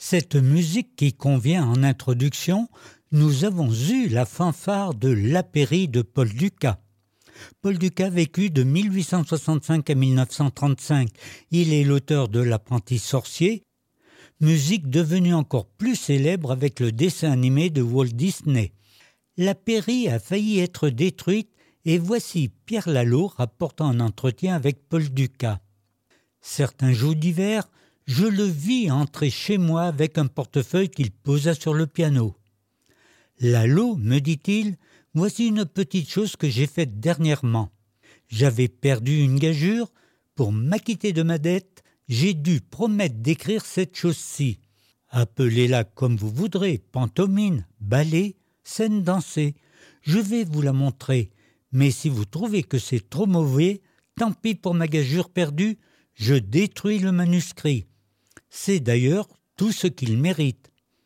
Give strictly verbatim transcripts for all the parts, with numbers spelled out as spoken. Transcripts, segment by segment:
Cette musique qui convient en introduction, nous avons eu la fanfare de Lapéry de Paul Dukas. Paul Dukas vécut de mille huit cent soixante-cinq à mille neuf cent trente-cinq. Il est l'auteur de L'apprenti sorcier, musique devenue encore plus célèbre avec le dessin animé de Walt Disney. Lapéry a failli être détruite et voici Pierre Lalo rapportant un entretien avec Paul Dukas. Certains jours d'hiver, je le vis entrer chez moi avec un portefeuille qu'il posa sur le piano. Lalo, me dit-il, voici une petite chose que j'ai faite dernièrement. J'avais perdu une gageure. Pour m'acquitter de ma dette, j'ai dû promettre d'écrire cette chose-ci. Appelez-la comme vous voudrez, pantomime, ballet, scène dansée. Je vais vous la montrer, mais si vous trouvez que c'est trop mauvais, tant pis pour ma gageure perdue, je détruis le manuscrit. C'est d'ailleurs tout ce qu'il mérite.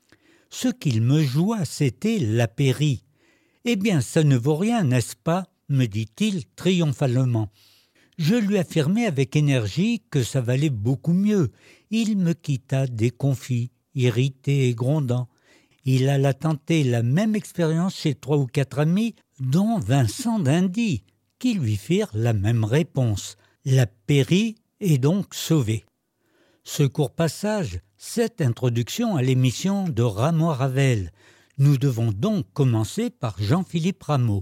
Ce qu'il me joua, c'était Lapéry. Eh bien, ça ne vaut rien, n'est-ce pas ? Me dit-il triomphalement. Je lui affirmai avec énergie que ça valait beaucoup mieux. Il me quitta déconfit, irrité et grondant. Il alla tenter la même expérience chez trois ou quatre amis, dont Vincent d'Indy, qui lui firent la même réponse. Lapéry est donc sauvé. Ce court passage, cette introduction à l'émission de Rameau Ravel. Nous devons donc commencer par Jean-Philippe Rameau.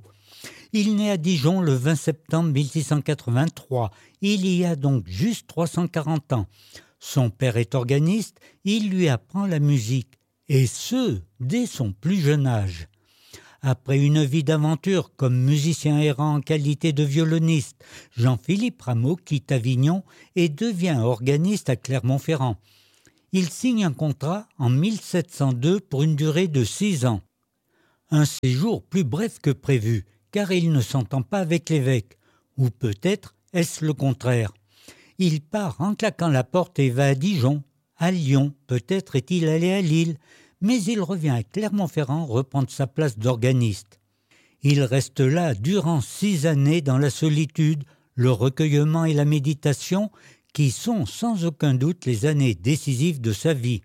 Il naît à Dijon le vingt septembre mille six cent quatre-vingt-trois. Il y a donc juste trois cent quarante ans. Son père est organiste, il lui apprend la musique, et ce, dès son plus jeune âge. Après une vie d'aventure comme musicien errant en qualité de violoniste, Jean-Philippe Rameau quitte Avignon et devient organiste à Clermont-Ferrand. Il signe un contrat en mille sept cent deux pour une durée de six ans. Un séjour plus bref que prévu, car il ne s'entend pas avec l'évêque. Ou peut-être est-ce le contraire. Il part en claquant la porte et va à Dijon, à Lyon, peut-être est-il allé à Lille, mais il revient à Clermont-Ferrand reprendre sa place d'organiste. Il reste là durant six années dans la solitude, le recueillement et la méditation, qui sont sans aucun doute les années décisives de sa vie.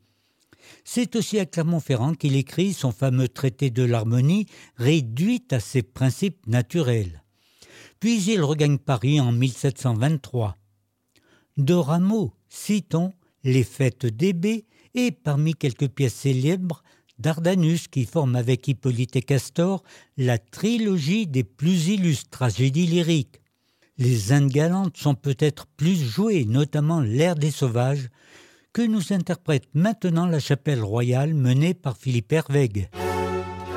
C'est aussi à Clermont-Ferrand qu'il écrit son fameux traité de l'harmonie, réduit à ses principes naturels. Puis il regagne Paris en mille sept cent vingt-trois. De Rameau, citons les Fêtes d'Hébé et parmi quelques pièces célèbres, Dardanus qui forme avec Hippolyte et Castor la trilogie des plus illustres tragédies lyriques. Les Indes galantes sont peut-être plus jouées, notamment l'Air des sauvages, que nous interprète maintenant la Chapelle royale menée par Philippe Hervègue.